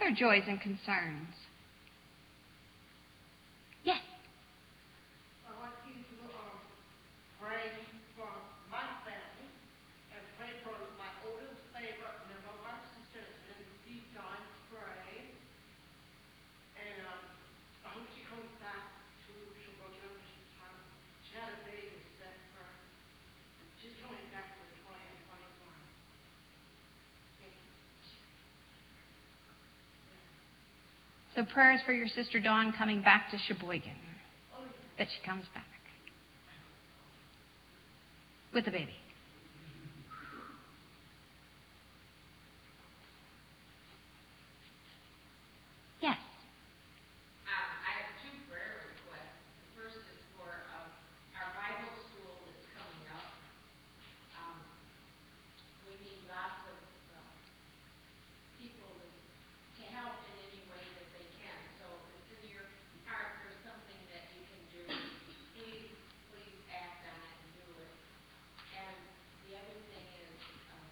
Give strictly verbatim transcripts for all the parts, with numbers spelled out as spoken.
other joys and concerns? Yes. I want you to um, pray for my family and pray for my oldest favorite number one sister and Steve John Gray. And um, I hope she comes back to Sheboygan. She had a baby set for her. She's coming back for twenty twenty-one. So prayers for your sister Dawn coming back to Sheboygan, that she comes back with a baby. Yes. Um, I have two prayer requests. The first is for um, our Bible school that's coming up. Um, we need lots of uh, people to, to help in any way that they can. So if it's in your heart, there's something that you can do. Please, please act on it and do it. And the other thing is, um,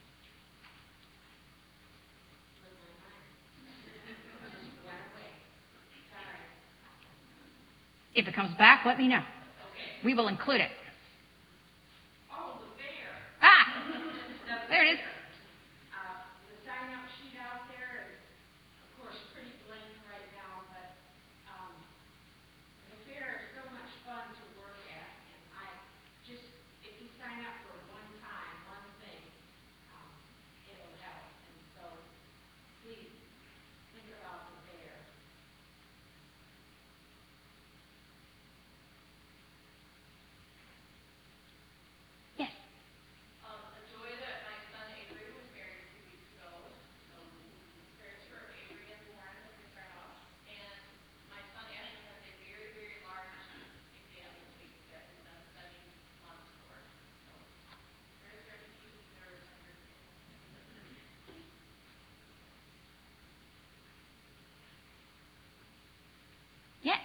with my mind, just went away. Sorry. If it comes back, let me know. Okay. We will include it. Oh, the fair. Ah! The There it is. fair. Uh, the sign-up sheet out there is, of course, pretty blank right now, but um, the fair is so much fun to work at, and I just, if you sign up for one time, one thing, um, it'll help. And so, please, think about the fair. Yes. Um, a joy that my son Avery was married two weeks ago. So prayers for Avery and Lauren as they start off. And my son Ashton has a very, very large exam this week that his son is studying months for. So prayers for him to keep his nerves under control. Yes.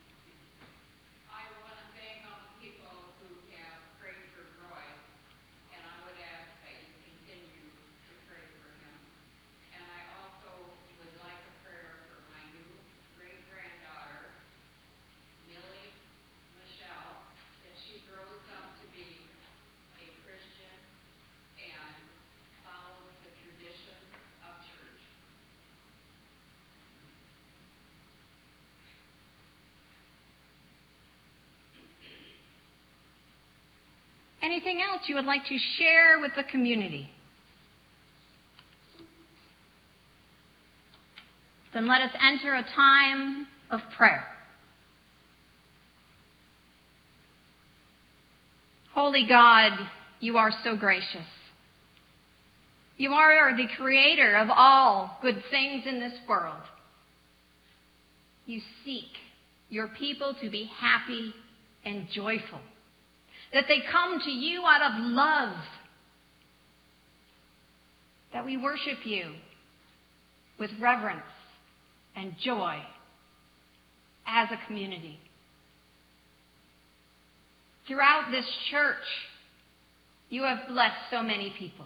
I want to thank all the people who have prayed for Roy, and I would ask that you continue to pray for him. And I also would like a prayer for my new great-granddaughter, Millie Michelle, that she grows up to be a Christian and follows the traditions of church. Anything else you would like to share with the community? Then let us enter a time of prayer. Holy God, you are so gracious. You are the creator of all good things in this world. You seek your people to be happy and joyful, that they come to you out of love, that we worship you with reverence and joy as a community. Throughout this church, you have blessed so many people.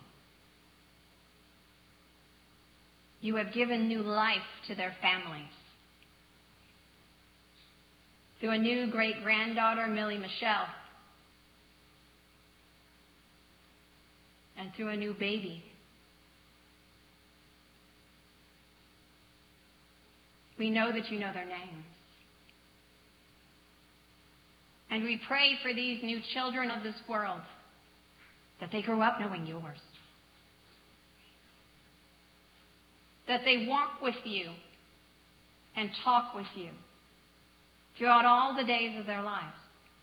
You have given new life to their families. Through a new great-granddaughter, Millie Michelle, and through a new baby. We know that you know their names. And we pray for these new children of this world, that they grow up knowing yours. That they walk with you and talk with you throughout all the days of their lives.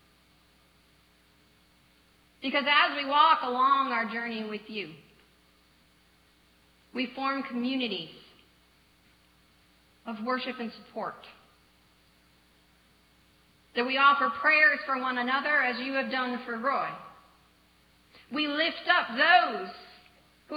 Because as we walk along our journey with you, we form communities of worship and support. That we offer prayers for one another as you have done for Roy. We lift up those